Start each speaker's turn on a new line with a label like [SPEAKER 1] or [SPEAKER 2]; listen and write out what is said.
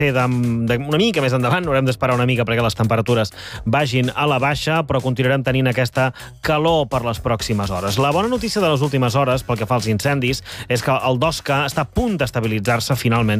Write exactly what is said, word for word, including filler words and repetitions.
[SPEAKER 1] una mica més endavant, haurem d'esperar una mica perquè les temperatures vagin a la baixa, però continuarem tenint aquesta calor per les pròximes hores. La bona notícia de les últimes hores, pel que fa als incendis, és que el Dosca està a punt d'estabilitzar-se finalment